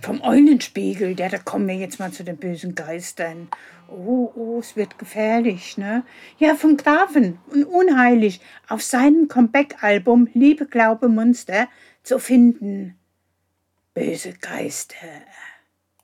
Vom Eulenspiegel, ja, da kommen wir jetzt mal zu den bösen Geistern. Oh, oh, es wird gefährlich, ne? Ja, vom Grafen und Unheilig auf seinem Comeback-Album Liebe, Glaube, Monster zu finden. Böse Geister.